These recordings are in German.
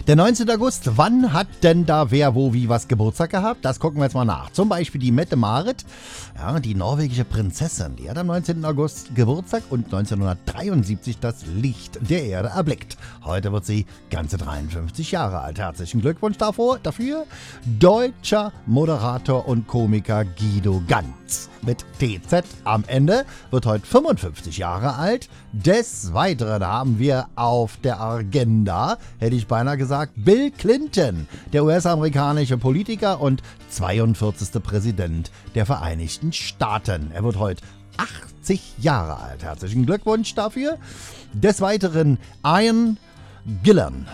Der 19. August, wann hat denn da wer wo wie was Geburtstag gehabt? Das gucken wir jetzt mal nach. Zum Beispiel die Mette-Marit, ja, die norwegische Prinzessin, die hat am 19. August Geburtstag und 1973 das Licht der Erde erblickt. Heute wird sie ganze 53 Jahre alt. Herzlichen Glückwunsch dafür. Deutscher Moderator und Komiker Guido Ganz mit TZ am Ende wird heute 55 Jahre alt. Des Weiteren haben wir auf der Agenda, hätte ich beinahe gesagt, Bill Clinton, der US-amerikanische Politiker und 42. Präsident der Vereinigten Staaten. Er wird heute 80 Jahre alt. Herzlichen Glückwunsch dafür. Des Weiteren Ian Gillan.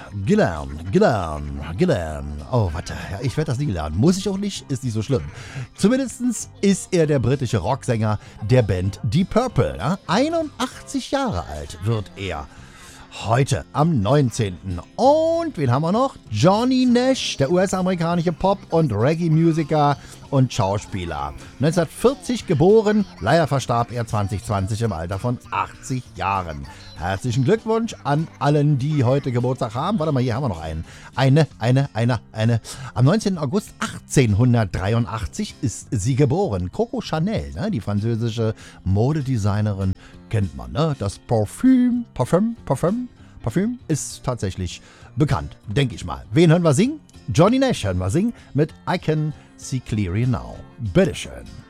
Oh, warte, ja, ich werde das nie lernen. Muss ich auch nicht, ist nicht so schlimm. Zumindest ist er der britische Rocksänger der Band Deep Purple. Ja? 81 Jahre alt wird er. Heute am 19. Und wen haben wir noch? Johnny Nash, der US-amerikanische Pop- und Reggae-Musiker und Schauspieler. 1940 geboren, leider verstarb er 2020 im Alter von 80 Jahren. Herzlichen Glückwunsch an allen, die heute Geburtstag haben. Warte mal, hier haben wir noch einen. Eine. Am 19. August 1883 ist sie geboren. Coco Chanel, ne? Die französische Modedesignerin, kennt man, ne? Das Parfüm ist tatsächlich bekannt, denke ich mal. Wen hören wir singen? Johnny Nash hören wir singen mit I Can See Clearly Now. Bitteschön.